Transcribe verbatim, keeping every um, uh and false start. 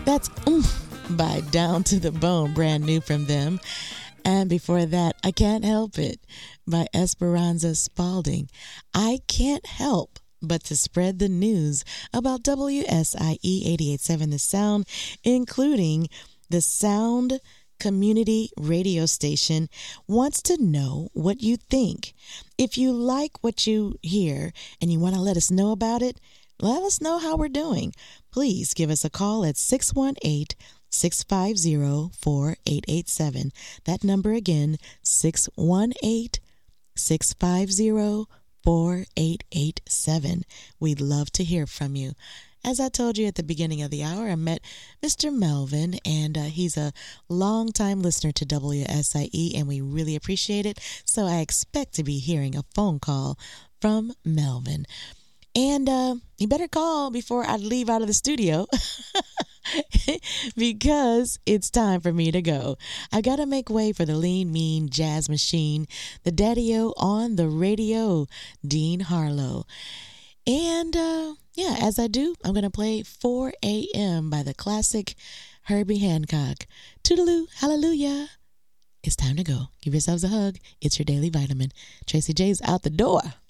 That's Oomph by Down to the Bone, brand new from them. And before that, I Can't Help It by Esperanza Spalding. I can't help but to spread the news about W S I E eighty-eight point seven The Sound, including the Sound Community radio station wants to know what you think. If you like what you hear and you want to let us know about it, let us know how we're doing. Please give us a call at six one eight, six five zero, four eight eight seven. That number again, six one eight, six five zero, four eight eight seven. We'd love to hear from you. As I told you at the beginning of the hour, I met Mister Melvin, and uh, he's a longtime listener to W S I E, and we really appreciate it. So I expect to be hearing a phone call from Melvin. And uh, you better call before I leave out of the studio because it's time for me to go. I got to make way for the lean, mean jazz machine, the daddy-o on the radio, Dean Harlow. And uh, yeah, as I do, I'm going to play four a.m. by the classic Herbie Hancock. Toodaloo, hallelujah. It's time to go. Give yourselves a hug. It's your daily vitamin. Tracy J's out the door.